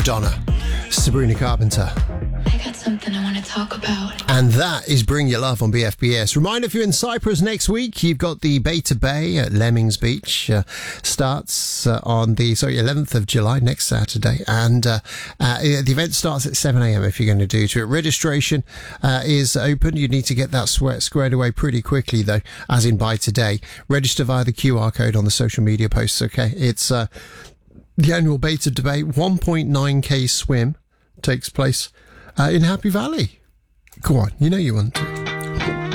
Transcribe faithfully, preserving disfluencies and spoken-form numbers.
Madonna, Sabrina Carpenter. I got something I want to talk about. And that is Bring Your Love on B F B S. Reminder, if you're in Cyprus next week, you've got the Beta Bay at Lemmings Beach. Uh, starts uh, on the sorry eleventh of July, next Saturday. And uh, uh, the event starts at seven a.m. if you're going to do to it. Registration uh, is open. You need to get that sweat squared away pretty quickly, though, as in by today. Register via the Q R code on the social media posts, okay? It's uh, the annual Beta Debate. one point nine K swim takes place Uh, in Happy Valley. Go on, you know you want to.